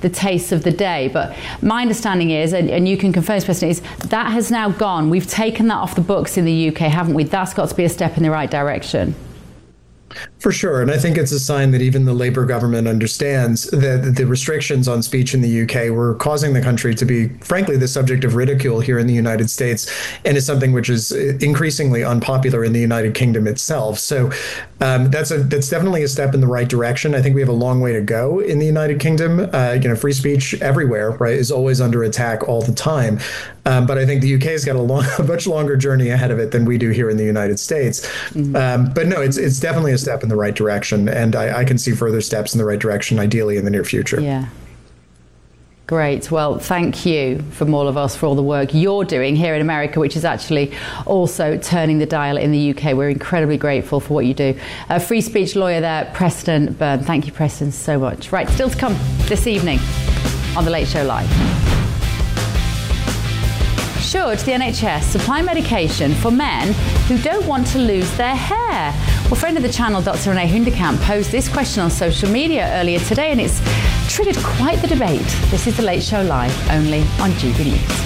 the taste of the day. But my understanding is, and you can confirm this, President, is that has now gone. We've taken that off the books in the UK, haven't we? That's got to be a step in the right direction. For sure. And I think it's a sign that even the Labour government understands that the restrictions on speech in the UK were causing the country to be, frankly, the subject of ridicule here in the United States, and is something which is increasingly unpopular in the United Kingdom itself. So that's definitely a step in the right direction. I think we have a long way to go in the United Kingdom. Free speech everywhere, right, is always under attack all the time. But I think the UK has got a much longer journey ahead of it than we do here in the United States. But no, it's definitely a step in the right direction, and I can see further steps in the right direction, ideally in the near future. Yeah. Great. Well, thank you from all of us for all the work you're doing here in America, which is actually also turning the dial in the UK. We're incredibly grateful for what you do. Free speech lawyer there, Preston Byrne. Thank you, Preston, so much. Right, still to come this evening on The Late Show Live. Should the NHS supply medication for men who don't want to lose their hair? Well, friend of the channel, Dr. René Hoondekamp, posed this question on social media earlier today, and it's triggered quite the debate. This is The Late Show Live, only on GB News.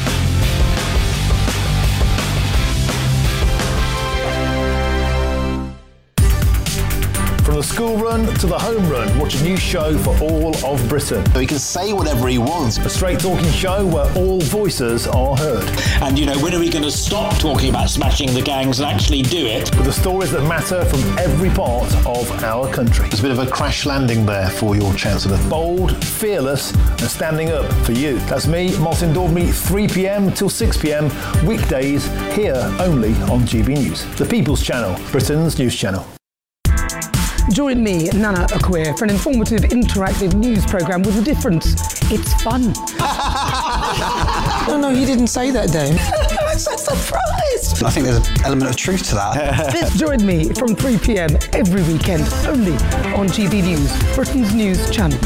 From the school run to the home run, watch a new show for all of Britain. So he can say whatever he wants. A straight talking show where all voices are heard. And, when are we going to stop talking about smashing the gangs and actually do it? With the stories that matter from every part of our country. There's a bit of a crash landing there for your Chancellor. Bold, fearless and standing up for you. That's me, Martin Daubney, 3 p.m. till 6 p.m. weekdays, here only on GB News. The People's Channel, Britain's news channel. Join me, Nana Akua, for an informative, interactive news programme with a difference. It's fun. No, you didn't say that, Dave. I'm so surprised. I think there's an element of truth to that. Join me from 3 p.m. every weekend, only on GB News, Britain's news channel.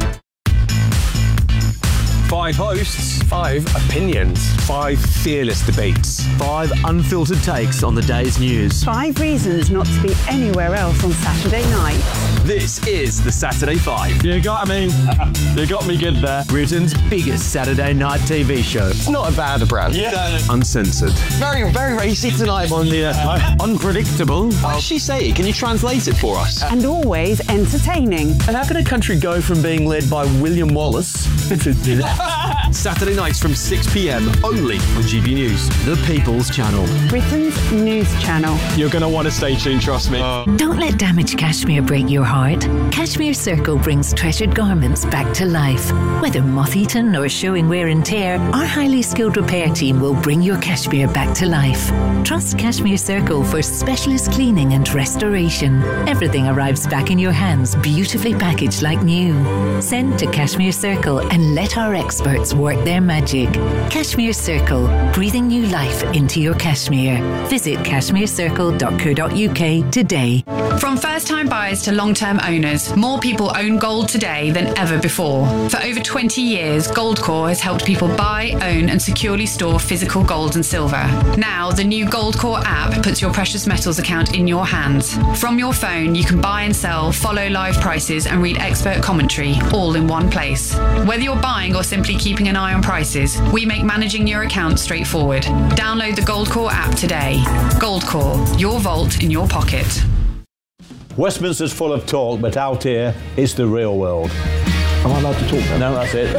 5 hosts, 5 opinions, 5 fearless debates, 5 unfiltered takes on the day's news. 5 reasons not to be anywhere else on Saturday night. This is the Saturday 5. You got me good there. Britain's biggest Saturday night TV show. It's not a bad brand. Yeah. Uncensored. Very, very racy tonight. On the unpredictable. What did she say? Can you translate it for us? And always entertaining. And how can a country go from being led by William Wallace to Saturday nights from 6 p.m. only on GB News, the People's Channel. Britain's news channel. You're going to want to stay tuned, trust me. Don't let damaged cashmere break your heart. Cashmere Circle brings treasured garments back to life. Whether moth-eaten or showing wear and tear, our highly skilled repair team will bring your cashmere back to life. Trust Cashmere Circle for specialist cleaning and restoration. Everything arrives back in your hands, beautifully packaged like new. Send to Cashmere Circle and let our experts work their magic. Cashmere Circle, breathing new life into your cashmere. Visit cashmerecircle.co.uk today. From first-time buyers to long-term owners, more people own gold today than ever before. For over 20 years, Goldcore has helped people buy, own and securely store physical gold and silver. Now, the new Goldcore app puts your precious metals account in your hands. From your phone, you can buy and sell, follow live prices and read expert commentary, all in one place. Whether you're buying or simply keeping an eye on prices, we make managing your account straightforward. Download the Goldcore app today. Goldcore, your vault in your pocket. Westminster's full of talk, but out here, it's the real world. Am I allowed to talk now? No, that's it.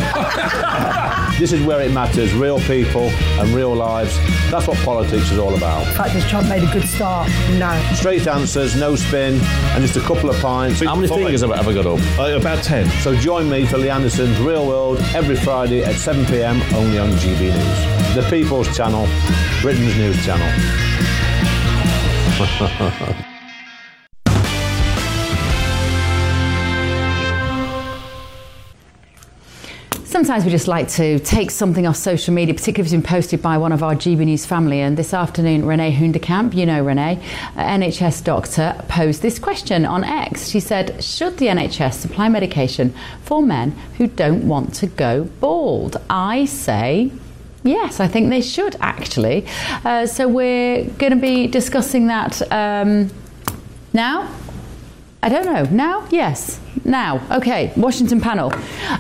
This is where it matters, real people and real lives. That's what politics is all about. The fact that Trump made a good start, no. Straight answers, no spin, and just a couple of pints. How many fingers have I got up? About 10. So join me for Lee Anderson's Real World every Friday at 7 p.m. only on GB News. The People's Channel, Britain's news channel. Sometimes we just like to take something off social media, particularly if it's been posted by one of our GB News family. And this afternoon, René Hoondekamp, you know René, NHS doctor, posed this question on X. She said, should the NHS supply medication for men who don't want to go bald? I say, yes, I think they should, actually. So we're going to be discussing that now? I don't know. Now? Yes. Now. Okay. Washington panel.